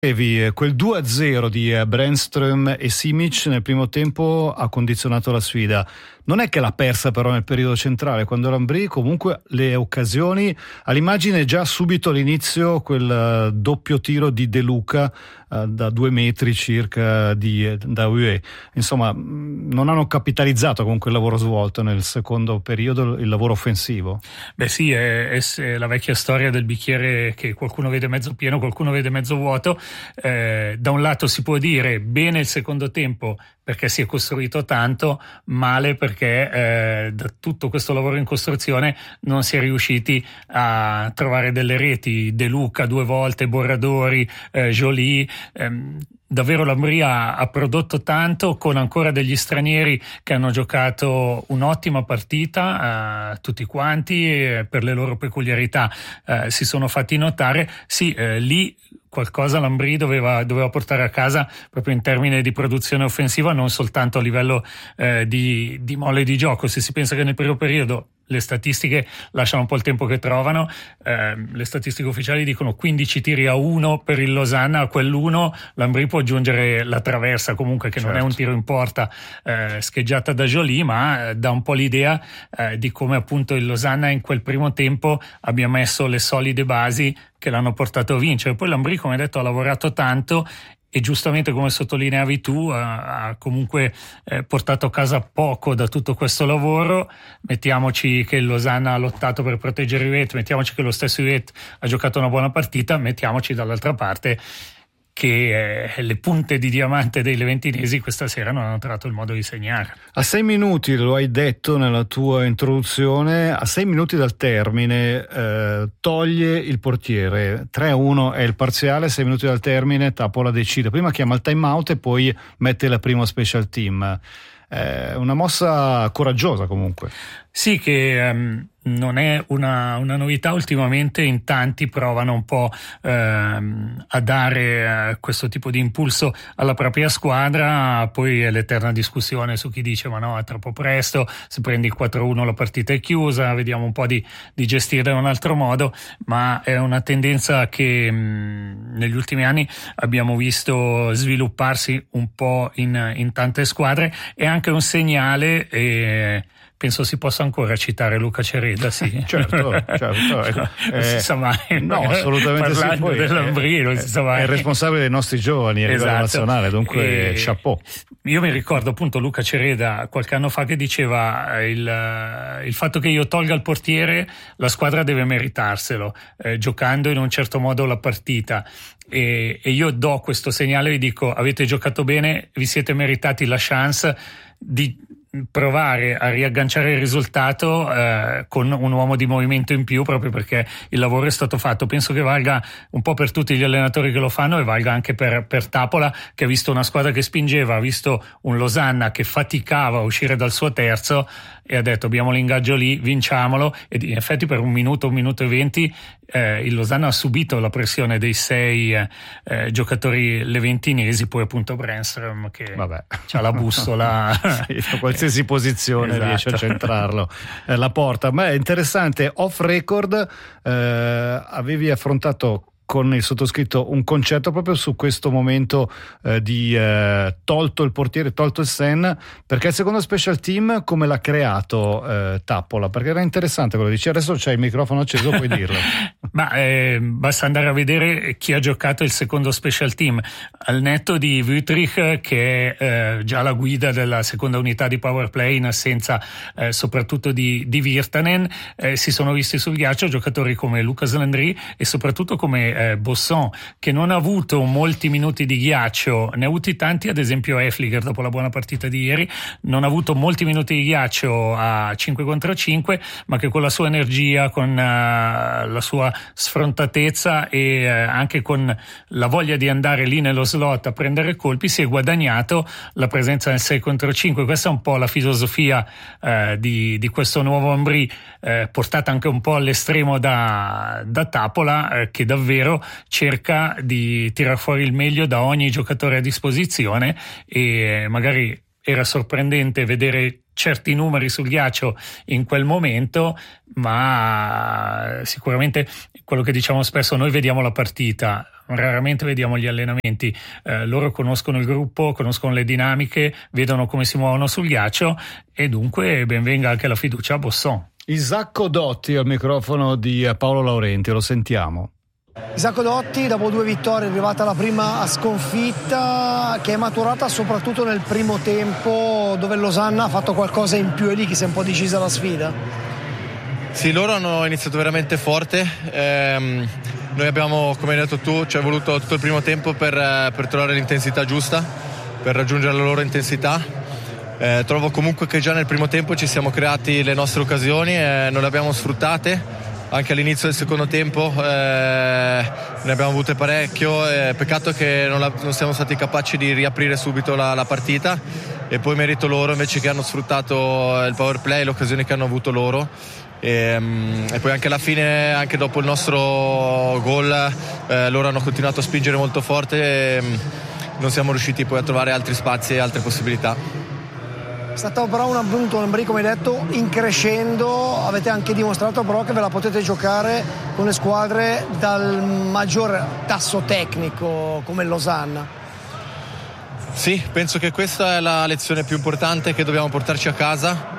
Quel 2-0 di Brännström e Simic nel primo tempo ha condizionato la sfida. Non è che l'ha persa però nel periodo centrale, quando Lambrí comunque le occasioni, all'immagine già subito all'inizio quel doppio tiro di De Luca da 2 metri circa da Huet. Insomma, non hanno capitalizzato comunque il lavoro svolto nel secondo periodo, il lavoro offensivo. Beh sì, è la vecchia storia del bicchiere che qualcuno vede mezzo pieno, qualcuno vede mezzo vuoto. Da un lato si può dire bene il secondo tempo perché si è costruito tanto, male perché da tutto questo lavoro in costruzione non si è riusciti a trovare delle reti. De Luca 2 volte, Borradori, Joly. Davvero Lambrí ha prodotto tanto, con ancora degli stranieri che hanno giocato un'ottima partita, tutti quanti, per le loro peculiarità si sono fatti notare. Sì, lì qualcosa Lambrí doveva portare a casa proprio in termini di produzione offensiva, non soltanto a livello di mole di gioco. Se si pensa che nel primo periodo le statistiche lasciano un po' il tempo che trovano, le statistiche ufficiali dicono 15 tiri a 1 per il Losanna, a quell'1 Lambrí può aggiungere la traversa comunque, che non è un tiro in porta scheggiata da Joly, ma dà un po' l'idea di come appunto il Losanna in quel primo tempo abbia messo le solide basi che l'hanno portato a vincere. Poi Lambrí, come detto, ha lavorato tanto e giustamente, come sottolineavi tu, ha comunque portato a casa poco da tutto questo lavoro. Mettiamoci che il Losanna ha lottato per proteggere Huet, mettiamoci che lo stesso Huet ha giocato una buona partita, mettiamoci dall'altra parte che le punte di diamante dei leventinesi questa sera non hanno trovato il modo di segnare. A 6 minuti, lo hai detto nella tua introduzione, a 6 minuti dal termine toglie il portiere, 3-1 è il parziale, 6 minuti dal termine Tapola decide, prima chiama il time out e poi mette la prima special team. Una mossa coraggiosa comunque. Sì, che non è una novità. Ultimamente in tanti provano un po' a dare questo tipo di impulso alla propria squadra, poi è l'eterna discussione su chi dice ma no, è troppo presto, se prendi il 4-1 la partita è chiusa, vediamo un po' di gestire in un altro modo, ma è una tendenza che negli ultimi anni abbiamo visto svilupparsi un po' in tante squadre. È anche un segnale, e penso si possa ancora citare Luca Cereda, sì. certo. Non si sa mai. No, assolutamente sì. Parlando del Lambrí, non si sa mai. È il responsabile dei nostri giovani a livello nazionale, dunque chapeau. Io mi ricordo appunto Luca Cereda qualche anno fa che diceva il fatto che io tolga il portiere, la squadra deve meritarselo, giocando in un certo modo la partita. E io do questo segnale, vi dico: avete giocato bene, vi siete meritati la chance di provare a riagganciare il risultato con un uomo di movimento in più, proprio perché il lavoro è stato fatto. Penso che valga un po' per tutti gli allenatori che lo fanno e valga anche per Tapola, che ha visto una squadra che spingeva, ha visto un Losanna che faticava a uscire dal suo terzo e ha detto abbiamo l'ingaggio lì, vinciamolo. E in effetti per un minuto e 20 il Losanna ha subito la pressione dei 6 giocatori leventinesi, poi appunto Brännström che c'ha la bussola da qualsiasi posizione riesce a centrarlo la porta. Ma è interessante, off record avevi affrontato con il sottoscritto un concetto proprio su questo momento di tolto il portiere, tolto il Sen, perché il secondo special team come l'ha creato Tapola? Perché era interessante quello che dici. Adesso c'è il microfono acceso, puoi dirlo. Ma basta andare a vedere chi ha giocato il secondo special team, al netto di Wüthrich, che è già la guida della seconda unità di power play in assenza soprattutto di Virtanen. Si sono visti sul ghiaccio giocatori come Lucas Landry e soprattutto come Bosson, che non ha avuto molti minuti di ghiaccio, ne ha avuti tanti, ad esempio Efliger dopo la buona partita di ieri non ha avuto molti minuti di ghiaccio a 5 contro 5, ma che con la sua energia, con la sua sfrontatezza e anche con la voglia di andare lì nello slot a prendere colpi si è guadagnato la presenza nel 6 contro 5. Questa è un po' la filosofia di questo nuovo Lambrí, portata anche un po' all'estremo da Tapola, che davvero cerca di tirar fuori il meglio da ogni giocatore a disposizione e magari era sorprendente vedere certi numeri sul ghiaccio in quel momento, ma sicuramente quello che diciamo spesso, noi vediamo la partita, raramente vediamo gli allenamenti, loro conoscono il gruppo, conoscono le dinamiche, vedono come si muovono sul ghiaccio, e dunque benvenga anche la fiducia a Bosson. Isacco Dotti al microfono di Paolo Laurenti, lo sentiamo. Isacco Dotti, dopo 2 vittorie, è arrivata la prima sconfitta, che è maturata soprattutto nel primo tempo, dove Losanna ha fatto qualcosa in più, e lì che si è un po' decisa la sfida. Sì, loro hanno iniziato veramente forte. Noi abbiamo, come hai detto tu, ci è voluto tutto il primo tempo per trovare l'intensità giusta, per raggiungere la loro intensità. Trovo comunque che già nel primo tempo ci siamo creati le nostre occasioni e non le abbiamo sfruttate. Anche all'inizio del secondo tempo ne abbiamo avute parecchio, peccato che non siamo stati capaci di riaprire subito la partita, e poi merito loro invece che hanno sfruttato il power play, le occasioni che hanno avuto loro, e poi anche alla fine, anche dopo il nostro gol, loro hanno continuato a spingere molto forte e non siamo riusciti poi a trovare altri spazi e altre possibilità. È stato però un Ambrì, come hai detto, in crescendo. Avete anche dimostrato però che ve la potete giocare con le squadre dal maggior tasso tecnico come il Losanna. Sì, penso che questa è la lezione più importante che dobbiamo portarci a casa.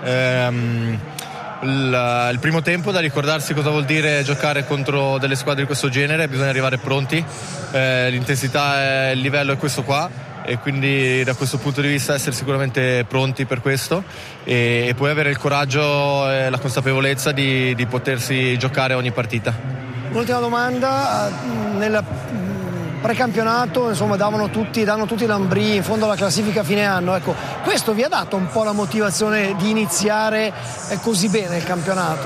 Il primo tempo, da ricordarsi cosa vuol dire giocare contro delle squadre di questo genere, bisogna arrivare pronti, l'intensità, il livello è questo qua, e quindi da questo punto di vista essere sicuramente pronti per questo, e poi avere il coraggio e la consapevolezza di potersi giocare ogni partita. Un'ultima domanda: nel precampionato insomma danno tutti l'Ambrì in fondo alla classifica a fine anno, ecco, questo vi ha dato un po' la motivazione di iniziare così bene il campionato?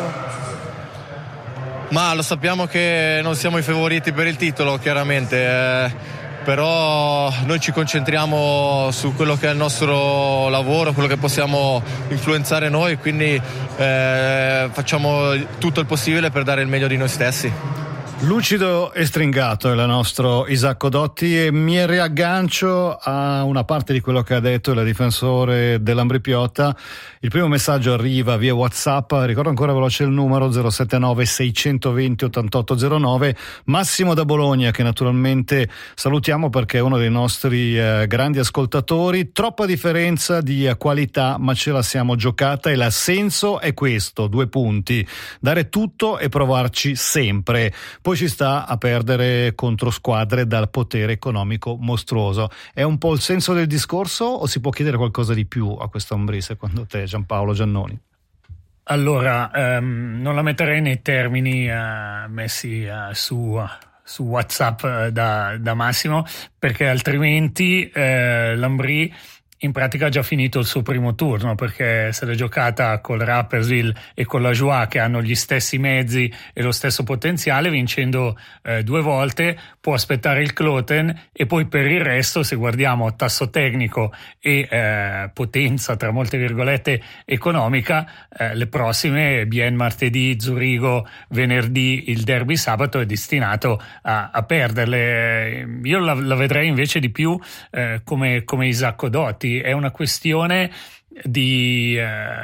Ma lo sappiamo che non siamo i favoriti per il titolo, chiaramente, però noi ci concentriamo su quello che è il nostro lavoro, quello che possiamo influenzare noi, quindi facciamo tutto il possibile per dare il meglio di noi stessi. Lucido e stringato è il nostro Isacco Dotti, e mi riaggancio a una parte di quello che ha detto il difensore dell'Ambrì Piotta. Il primo messaggio arriva via WhatsApp, ricordo ancora veloce il numero 079 620 8809, Massimo da Bologna, che naturalmente salutiamo perché è uno dei nostri grandi ascoltatori. Troppa differenza di qualità, ma ce la siamo giocata, e l'assenso è questo: 2 punti, dare tutto e provarci sempre. Poi ci sta a perdere contro squadre dal potere economico mostruoso. È un po' il senso del discorso, o si può chiedere qualcosa di più a questo Ambrì, secondo te, Giampaolo Giannoni? Allora, non la metterei nei termini messi su WhatsApp da Massimo, perché altrimenti l'Ambrì in pratica ha già finito il suo primo turno, perché se l'è giocata col Rapperswil e con la Joie, che hanno gli stessi mezzi e lo stesso potenziale, vincendo 2 volte. Può aspettare il Kloten, e poi per il resto, se guardiamo tasso tecnico e potenza tra molte virgolette economica, le prossime, Bien martedì, Zurigo venerdì, il derby sabato, è destinato a perderle. Io la vedrei invece di più come Isacco Dotti. È una questione di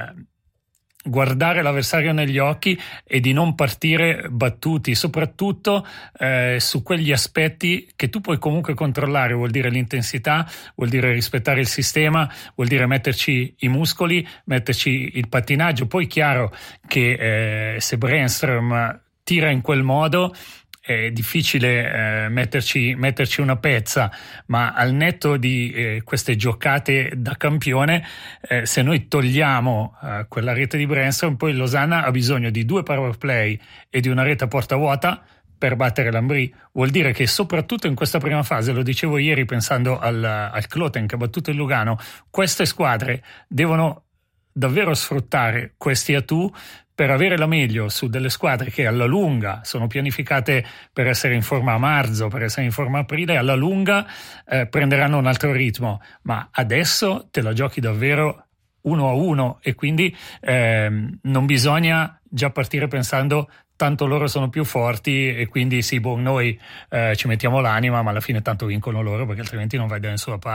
guardare l'avversario negli occhi e di non partire battuti, soprattutto su quegli aspetti che tu puoi comunque controllare. Vuol dire l'intensità, vuol dire rispettare il sistema, vuol dire metterci i muscoli, metterci il pattinaggio. Poi chiaro che se Brännström tira in quel modo è difficile metterci una pezza, ma al netto di queste giocate da campione, se noi togliamo quella rete di Brännström, poi Losanna ha bisogno di 2 power play e di una rete a porta vuota per battere l'Ambrì. Vuol dire che soprattutto in questa prima fase, lo dicevo ieri pensando al Kloten che ha battuto il Lugano, queste squadre devono davvero sfruttare questi atouts per avere la meglio su delle squadre che alla lunga sono pianificate per essere in forma a marzo, per essere in forma a aprile, alla lunga prenderanno un altro ritmo, ma adesso te la giochi davvero 1-1, e quindi non bisogna già partire pensando tanto loro sono più forti e quindi sì, noi ci mettiamo l'anima, ma alla fine tanto vincono loro, perché altrimenti non vai da nessuna parte.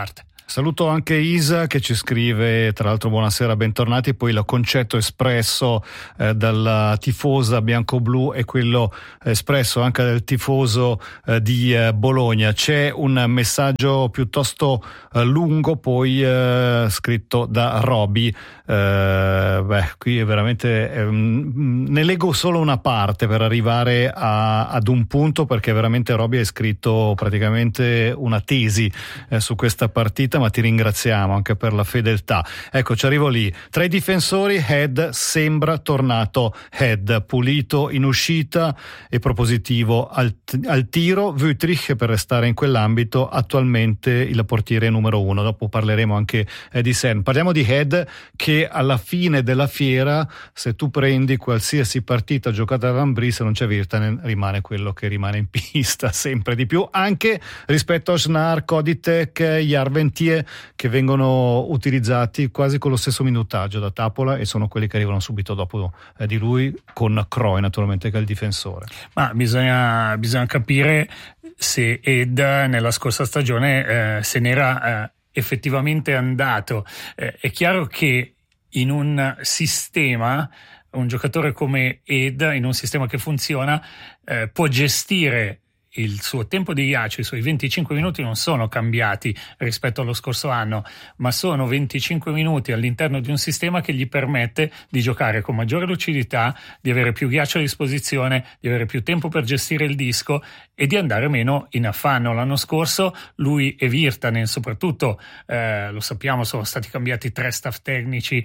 Saluto anche Isa che ci scrive, tra l'altro buonasera, bentornati. Poi il concetto espresso dalla tifosa bianco-blu è quello espresso anche dal tifoso di Bologna. C'è un messaggio piuttosto lungo poi scritto da Roby. Qui è veramente ne leggo solo una parte per arrivare ad un punto, perché veramente Roby ha scritto praticamente una tesi su questa partita, ma ti ringraziamo anche per la fedeltà. Ecco, ci arrivo lì. Tra i difensori Head sembra tornato Head, pulito in uscita e propositivo al tiro. Wüthrich, per restare in quell'ambito, attualmente il portiere numero 1. Dopo parleremo anche di Sen. Parliamo di Head, che alla fine della fiera, se tu prendi qualsiasi partita giocata da Lambri, se non c'è Virtanen rimane quello che rimane in pista sempre di più, anche rispetto a Snar, Koditek, Jarventie, che vengono utilizzati quasi con lo stesso minutaggio da Tapola, e sono quelli che arrivano subito dopo di lui, con Krooi naturalmente che è il difensore. Ma bisogna capire se Ed nella scorsa stagione se n'era effettivamente andato. È chiaro che in un sistema, un giocatore come Ed, in un sistema che funziona, può gestire il suo tempo di ghiaccio. I suoi 25 minuti non sono cambiati rispetto allo scorso anno, ma sono 25 minuti all'interno di un sistema che gli permette di giocare con maggiore lucidità, di avere più ghiaccio a disposizione, di avere più tempo per gestire il disco e di andare meno in affanno. L'anno scorso lui e Virtanen soprattutto, lo sappiamo, sono stati cambiati 3 staff tecnici,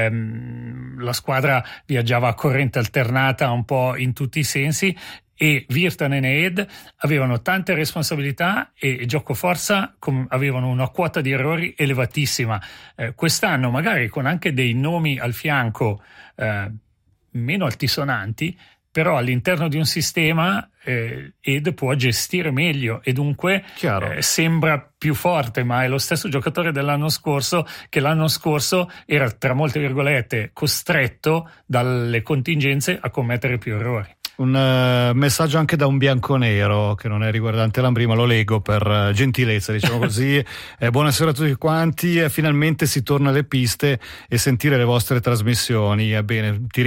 la squadra viaggiava a corrente alternata un po' in tutti i sensi, e Virtanen e Ed avevano tante responsabilità e gioco forza avevano una quota di errori elevatissima. Quest'anno magari con anche dei nomi al fianco meno altisonanti, però all'interno di un sistema Ed può gestire meglio e dunque sembra più forte, ma è lo stesso giocatore dell'anno scorso, che l'anno scorso era, tra molte virgolette, costretto dalle contingenze a commettere più errori. Un messaggio anche da un bianconero che non è riguardante Lambri, ma lo leggo per gentilezza, diciamo così. Buonasera a tutti quanti, finalmente si torna alle piste e sentire le vostre trasmissioni. Ebbene, ti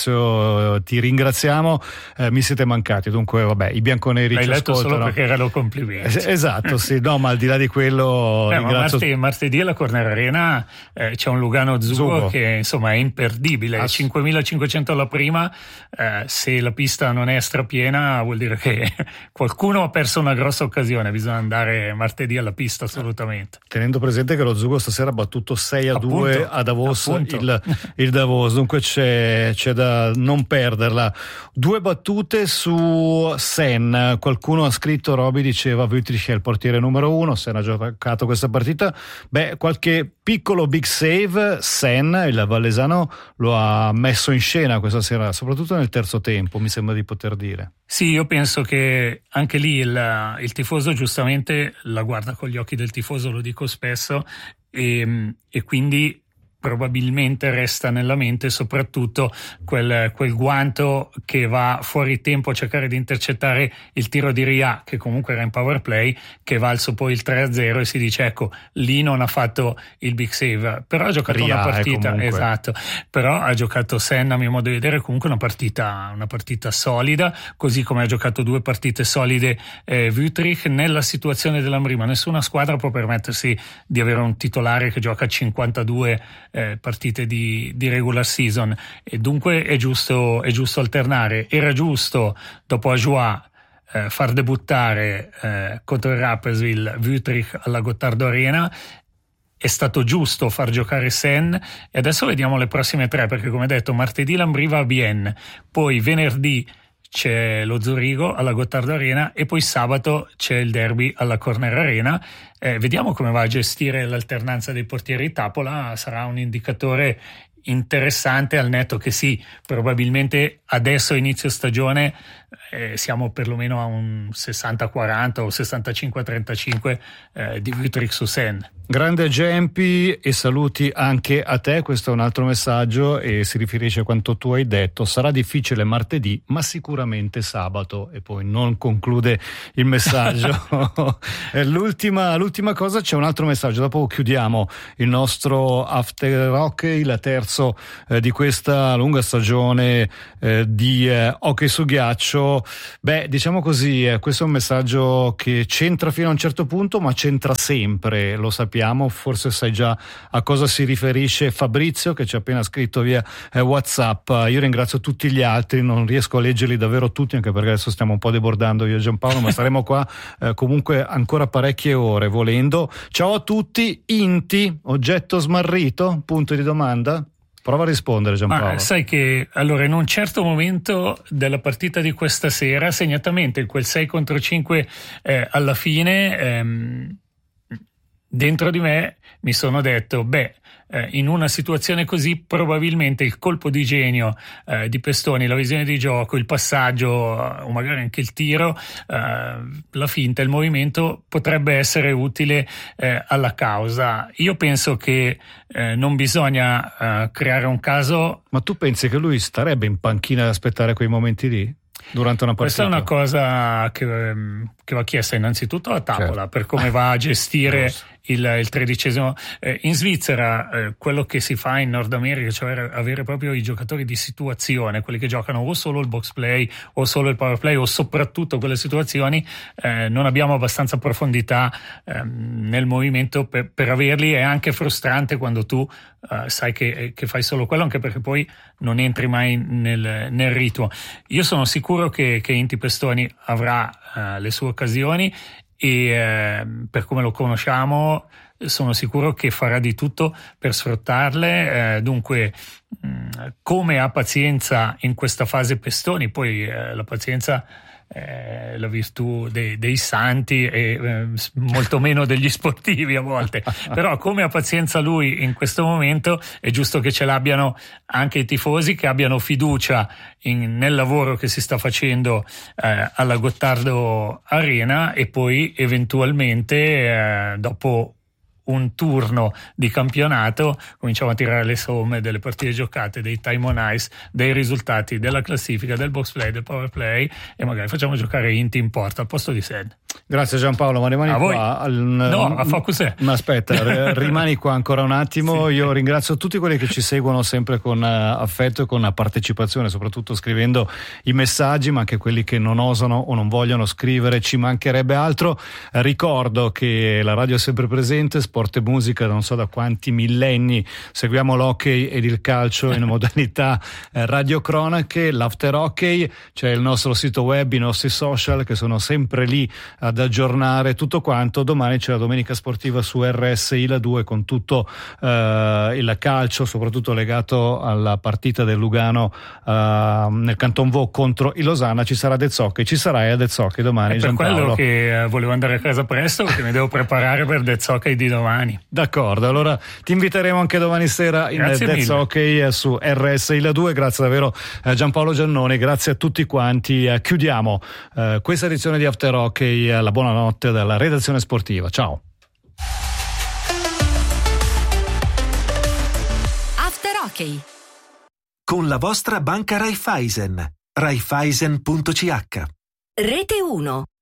ringraziamo, mi siete mancati. Dunque vabbè, i bianconeri l'hai ci letto ascoltano. Solo perché erano complimenti. Esatto, sì, no, ma al di là di quello ringrazio. Martedì alla Corner Arena c'è un Lugano Zugo che insomma è imperdibile. 5.500 alla prima, se la pista non è strapiena vuol dire che qualcuno ha perso una grossa occasione. Bisogna andare martedì alla pista assolutamente, tenendo presente che lo Zugo stasera ha battuto 6-2 a Davos, il Davos, dunque c'è da non perderla. 2 battute su Sen. Qualcuno ha scritto, Roby diceva Wüthrich è il portiere numero 1, Sen ha giocato questa partita, qualche piccolo big save Sen, il vallesano, lo ha messo in scena questa sera, soprattutto nel terzo tempo, mi sembra di poter dire. Sì, io penso che anche lì il tifoso giustamente la guarda con gli occhi del tifoso, lo dico spesso, e quindi probabilmente resta nella mente soprattutto quel guanto che va fuori tempo a cercare di intercettare il tiro di Ria, che comunque era in power play, che valso poi il 3-0 e si dice ecco, lì non ha fatto il big save, però ha giocato Ria, una partita, esatto, però ha giocato Sen, a mio modo di vedere, comunque una partita solida, così come ha giocato 2 partite solide Wüthrich. Nella situazione dell'Ambri, ma nessuna squadra può permettersi di avere un titolare che gioca 52 partite di regular season, e dunque è giusto alternare. Era giusto dopo Ajoie far debuttare contro il Rapperswil Wüthrich alla Gottardo Arena, è stato giusto far giocare Sen, e adesso vediamo le prossime 3, perché come detto martedì Lambri va a Bienne, poi venerdì c'è lo Zurigo alla Gottardo Arena e poi sabato c'è il derby alla Corner Arena. Vediamo come va a gestire l'alternanza dei portieri. Tapola sarà un indicatore interessante, al netto che sì, probabilmente adesso inizio stagione siamo perlomeno a un 60-40 o 65-35 di Wüthrich su Senn. Grande Gempi, e saluti anche a te. Questo è un altro messaggio e si riferisce a quanto tu hai detto: sarà difficile martedì ma sicuramente sabato, e poi non conclude il messaggio. l'ultima cosa, c'è un altro messaggio, dopo chiudiamo il nostro After Hockey, la terzo di questa lunga stagione di hockey su ghiaccio. Diciamo così, questo è un messaggio che c'entra fino a un certo punto, ma c'entra sempre, lo sappiamo. Forse sai già a cosa si riferisce Fabrizio, che ci ha appena scritto via WhatsApp. Io ringrazio tutti gli altri, non riesco a leggerli davvero tutti, anche perché adesso stiamo un po' debordando io e Giampaolo, ma saremo qua comunque ancora parecchie ore volendo. Ciao a tutti. Inti, oggetto smarrito? Punto di domanda. Prova a rispondere, Giampaolo. Ma sai che allora in un certo momento della partita di questa sera, segnatamente in quel 6-5 alla fine, dentro di me mi sono detto, in una situazione così probabilmente il colpo di genio di Pestoni, la visione di gioco, il passaggio o magari anche il tiro, la finta, il movimento potrebbe essere utile alla causa. Io penso che non bisogna creare un caso. Ma tu pensi che lui starebbe in panchina ad aspettare quei momenti lì? Durante una partita? Questa è una cosa che va chiesta innanzitutto a tavola, certo, per come va a gestire il 13esimo. In Svizzera quello che si fa in Nord America, cioè avere proprio i giocatori di situazione, quelli che giocano o solo il box play o solo il power play o soprattutto quelle situazioni, non abbiamo abbastanza profondità nel movimento per averli. È anche frustrante quando tu sai che fai solo quello, anche perché poi non entri mai nel ritmo. Io sono sicuro che Inti Pestoni avrà le sue occasioni e per come lo conosciamo sono sicuro che farà di tutto per sfruttarle. Dunque, come ha pazienza in questa fase Pestoni, poi la pazienza la virtù dei santi e molto meno degli sportivi a volte, però come ha pazienza lui in questo momento è giusto che ce l'abbiano anche i tifosi, che abbiano fiducia nel lavoro che si sta facendo alla Gottardo Arena, e poi eventualmente dopo un turno di campionato cominciamo a tirare le somme delle partite giocate, dei time on ice, dei risultati della classifica, del box play, del power play, e magari facciamo giocare Inti in porta al posto di Senn. Grazie Giampaolo, ma rimani qua. No, a Focus. Ma aspetta, rimani qua ancora un attimo. Sì. Io ringrazio tutti quelli che ci seguono sempre con affetto e con partecipazione, soprattutto scrivendo i messaggi, ma anche quelli che non osano o non vogliono scrivere, ci mancherebbe altro. Ricordo che la radio è sempre presente, Sport e Musica, non so da quanti millenni seguiamo l'hockey ed il calcio in modalità radiocronache, l'After Hockey, c'è il nostro sito web, i nostri social che sono sempre lì ad aggiornare tutto quanto. Domani c'è la domenica sportiva su RSI La 2 con tutto il calcio, soprattutto legato alla partita del Lugano nel Canton Vaud contro il Losanna. Ci sarà Dezzocchi, ci sarai a Dezzocchi domani. È per quello che volevo andare a casa presto, perché mi devo preparare per Dezzocchi di domani. D'accordo, allora ti inviteremo anche domani sera in Dezzocchi su RSI La 2. Grazie davvero Giampaolo Giannoni, grazie a tutti quanti. Chiudiamo questa edizione di After Hockey. La buonanotte dalla redazione sportiva. Ciao. After Hockey con la vostra banca Raiffeisen. Raiffeisen.ch. Rete 1.